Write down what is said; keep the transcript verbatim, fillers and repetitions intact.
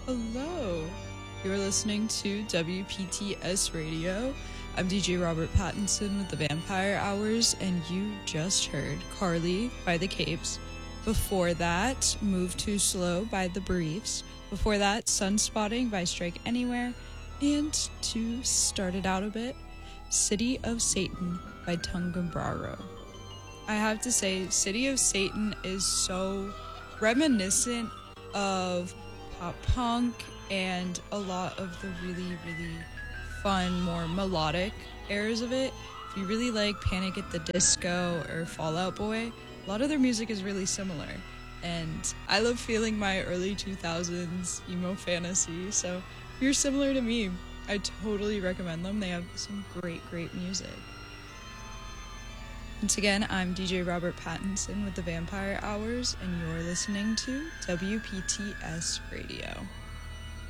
Hello. You're listening to W P T S Radio. I'm D J Robert Pattinson with the Vampire Hours, and you just heard Carly by the Capes. Before that, Move Too Slow by the Briefs. Before that, Sunspotting by Strike Anywhere. And to start it out a bit, City of Satan by Tungabraro. I have to say, City of Satan is so reminiscent of pop punk and a lot of the really, really fun, more melodic airs of it. If you really like Panic at the Disco or Fall Out Boy, a lot of their music is really similar. And I love feeling my early two thousands emo fantasy, so if you're similar to me, I totally recommend them. They have some great, great music. Once again, I'm D J Robert Pattinson with the Vampire Hours, and you're listening to W P T S Radio.